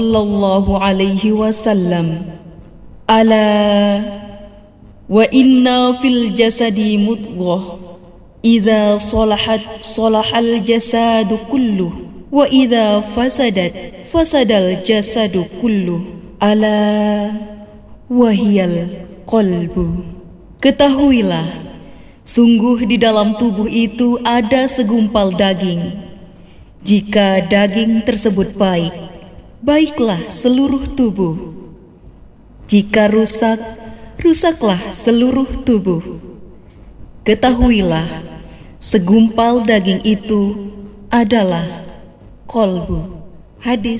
sallallahu alaihi wasallam, ala wa inna fil jasadi mudghah idza salahat salahal jasadu kulluh wa idza fasadat fasadal jasadu kulluh, ala wahiyal qalbu. Ketahuilah, sungguh di dalam tubuh itu ada segumpal daging. Jika daging tersebut baik, baiklah seluruh tubuh. Jika rusak, rusaklah seluruh tubuh. Ketahuilah, segumpal daging itu adalah qalbu. Hadis